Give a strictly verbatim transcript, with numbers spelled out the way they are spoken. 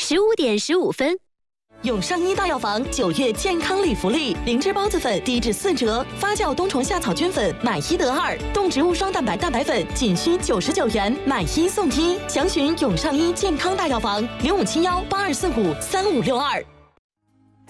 十五点十五分。 永上医大药房九月健康礼福利，灵芝孢子粉低至四折，发酵冬虫夏草菌粉买一得二，动植物双蛋白蛋白粉仅需九十九元，买一送一。详询永上医健康大药房零五七幺八二四五三五六二。